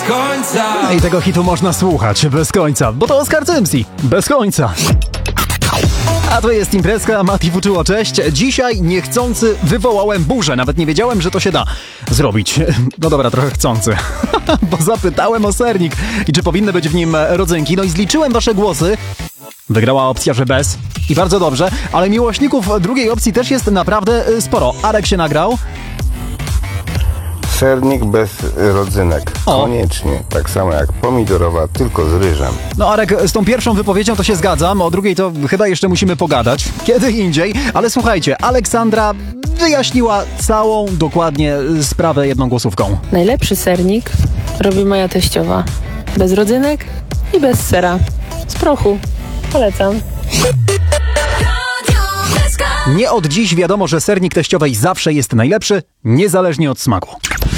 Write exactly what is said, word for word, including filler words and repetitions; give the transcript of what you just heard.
końca. I tego hitu można słuchać bez końca, bo to Oskar Cymsi. Bez końca. A to jest imprezka, Mati Fuczyło, cześć. Dzisiaj niechcący wywołałem burzę. Nawet nie wiedziałem, że to się da zrobić. No dobra, trochę chcący. Bo zapytałem o sernik i czy powinny być w nim rodzynki. No i zliczyłem wasze głosy. Wygrała opcja, że bez. I bardzo dobrze, ale miłośników drugiej opcji też jest naprawdę sporo. Arek się nagrał. Sernik bez rodzynek. O. Koniecznie. Tak samo jak pomidorowa, tylko z ryżem. No Arek, z tą pierwszą wypowiedzią to się zgadzam, o drugiej to chyba jeszcze musimy pogadać. Kiedy indziej, ale słuchajcie, Aleksandra wyjaśniła całą dokładnie sprawę jedną głosówką. Najlepszy sernik robi moja teściowa. Bez rodzynek i bez sera. Z prochu. Polecam. Nie od dziś wiadomo, że sernik teściowej zawsze jest najlepszy, niezależnie od smaku.